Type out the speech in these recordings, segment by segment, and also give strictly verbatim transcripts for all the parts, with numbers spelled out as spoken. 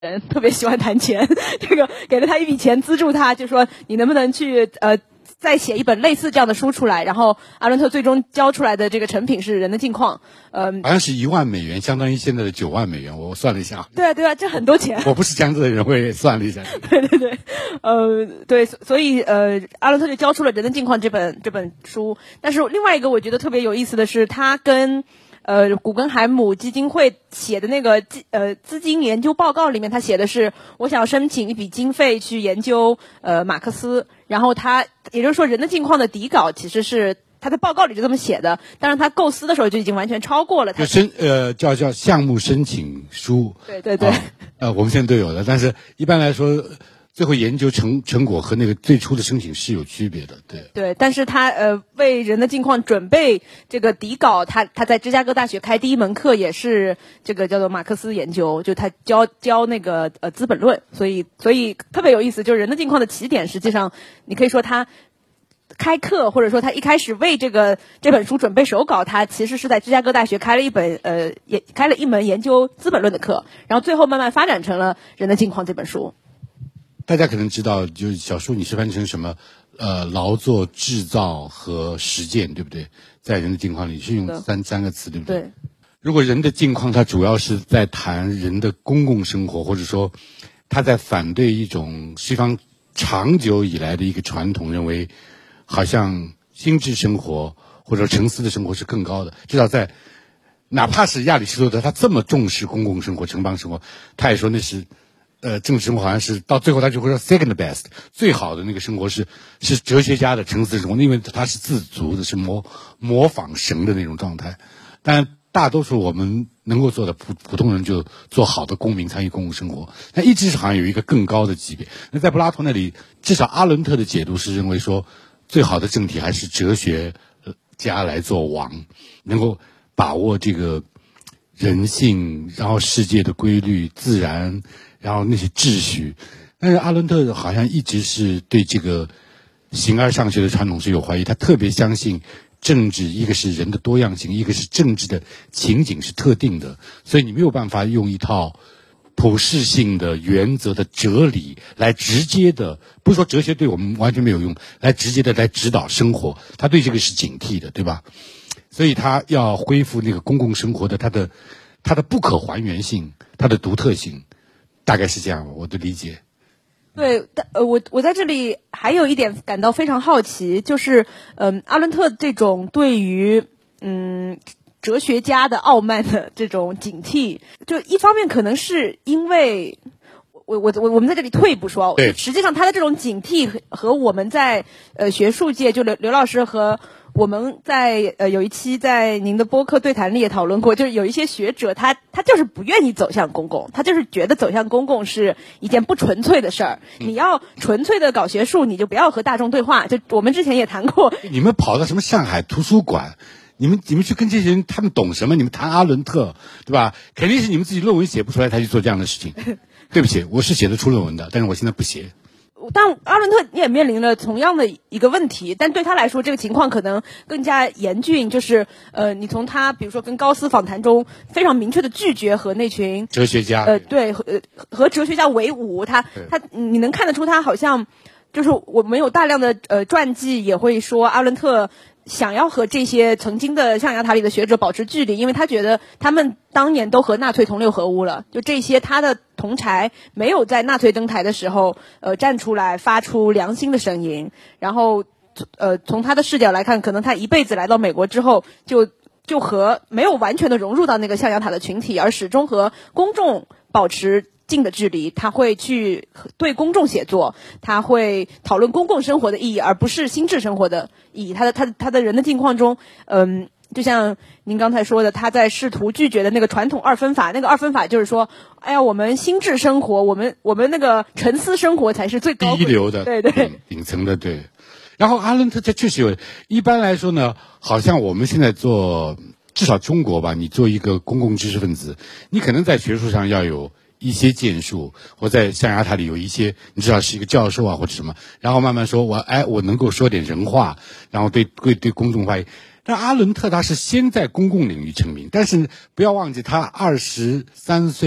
人特别喜欢弹钱，这个给了他一笔钱资助他，就说你能不能去呃再写一本类似这样的书出来。然后阿伦特最终交出来的这个成品是《人的境况》，呃， 好像是一万美元，相当于现在的九万美元，我算了一下。 对啊对啊，这很多钱。 我不是江浙的人，我也算了一下。 对对对，呃，对，所以呃，阿伦特就交出了《人的境况》这本这本书。但是另外一个我觉得特别有意思的是，他跟呃，古根海姆基金会写的那个呃资金研究报告里面，他写的是我想申请一笔经费去研究呃马克思，然后他也就是说人的境况的底稿其实是他在报告里就这么写的，当然他构思的时候就已经完全超过了他。 就申呃叫叫项目申请书。 对对对。 啊、呃，我们现在都有的，但是一般来说。最后研究成成果和那个最初的申请是有区别的，对对，但是他呃为人的境况准备这个底稿，他他在芝加哥大学开第一门课也是这个叫做马克思研究，就他教教那个呃资本论，所以所以特别有意思，就是人的境况的起点，实际上你可以说他开课，或者说他一开始为这个这本书准备手稿，他其实是在芝加哥大学开了一本呃也开了一门研究资本论的课，然后最后慢慢发展成了人的境况这本书。 大家可能知道，就是小书你是翻成什么？呃，劳作、制造和实践，对不对？在人的境况里是用三三个词，对不对？ 对。 如果人的境况，它主要是在谈人的公共生活，或者说他在反对一种西方长久以来的一个传统，认为好像心智生活或者沉思的生活是更高的。至少在哪怕是亚里士多德，他这么重视公共生活、城邦生活，他也说那是。呃，政治生活好像是到最后他就会说 second best 最好的那个生活是是哲学家的沉思生活，因为他是自足的，是模模仿神的那种状态。但大多数我们能够做的普普通人就做好的公民，参与公共生活。那一直是好像有一个更高的级别。那在柏拉图那里，至少阿伦特的解读是认为说，最好的政体还是哲学家来做王，能够把握这个人性，然后世界的规律、自然。然后那些秩序，但是阿伦特好像一直是对这个形而上学的传统是有怀疑，他特别相信政治，一个是人的多样性，一个是政治的情景是特定的，所以你没有办法用一套普世性的原则的哲理来直接的，不是说哲学对我们完全没有用，来直接的来指导生活，他对这个是警惕的，对吧？所以他要恢复那个公共生活的它的它的不可还原性，它的独特性。大概是这样，我的理解。 对，呃，我我在这里还有一点感到非常好奇，就是，嗯、呃，阿伦特这种对于嗯哲学家的傲慢的这种警惕，就一方面可能是因为。我我我我们在这里退一步说， 对， 实际上他的这种警惕和和我们在呃学术界，就刘刘老师和我们在呃有一期在您的播客对谈里也讨论过，就是有一些学者他他就是不愿意走向公共，他就是觉得走向公共是一件不纯粹的事儿。嗯、你要纯粹的搞学术，你就不要和大众对话。就我们之前也谈过， 你们跑到什么上海图书馆？你们你们去跟这些人，他们懂什么？你们谈阿伦特，对吧？肯定是你们自己论文写不出来，才去做这样的事情。对不起，我是写得出论文的，但是我现在不写。 但阿伦特也面临了同样的一个问题，但对他来说这个情况可能更加严峻，就是呃，你从他比如说跟高斯访谈中非常明确的拒绝和那群哲学家， 呃，对，和和哲学家为伍，他他你能看得出他好像就是我们有大量的呃传记也会说阿伦特。想要和这些曾经的象牙塔里的学者保持距离，因为他觉得他们当年都和纳粹同流合污了，就这些他的同儕没有在纳粹登台的时候呃站出来发出良心的声音，然后呃从他的视角来看，可能他一辈子来到美国之后就就和没有完全的融入到那个象牙塔的群体，而始终和公众保持近的距离，他会去对公众写作，他会讨论公共生活的意义，而不是心智生活的意义。他的他的他的人的境况中，嗯，就像您刚才说的，他在试图拒绝的那个传统二分法，那个二分法就是说，哎呀，我们心智生活，我们我们那个沉思生活才是最高第一流的， 对对， 顶顶层的，对。然后阿伦特这确实有，一般来说呢，好像我们现在做，至少中国吧，你做一个公共知识分子，你可能在学术上要有。一些建树，或在象牙塔里有一些，你至少是一个教授啊，或者什么，然后慢慢说，我哎，我能够说点人话，然后对对对公众发言。但阿伦特他是先在公共领域成名，但是不要忘记，他二十三岁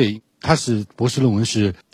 他是博士论文是